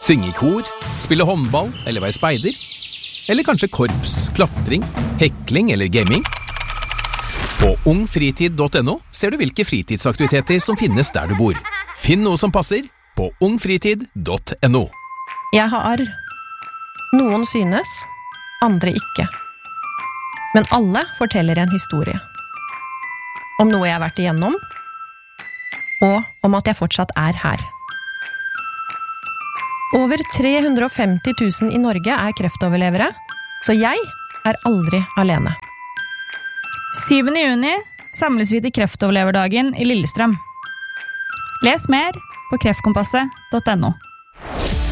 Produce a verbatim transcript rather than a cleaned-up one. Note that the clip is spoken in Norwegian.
Synge i kor, spille håndball eller være speider? Eller kanskje korps, klatring, hekling eller gaming? På ung fritid punktum no ser du hvilke fritidsaktiviteter som finnes der du bor. Finn noe som passer på ung fritid punktum no. Jeg har arr. Noen synes, andre ikke. Men alle forteller en historie. Om noe jeg har vært igjennom, og om at jeg fortsatt er her. Over tre hundre og femti tusen i Norge er kreftoverlevere, så jeg er aldri alene. syvende juni samles vi til kreftoverleverdagen i Lillestrøm. Les mer på kreftkompasset punktum no.